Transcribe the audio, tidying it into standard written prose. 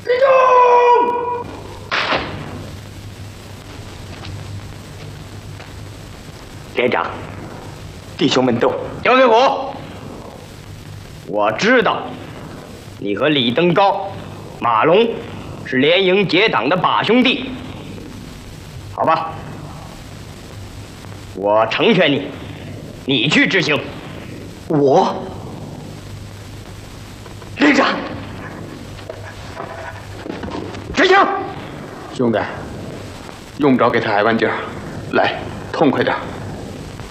立正！连长，弟兄们都刁水虎，我知道你和李登高、马龙是联营结党的把兄弟，好吧？我成全你，你去执行。 我，连长，执行。 兄弟，用不着给他挨腕劲儿，来，痛快点。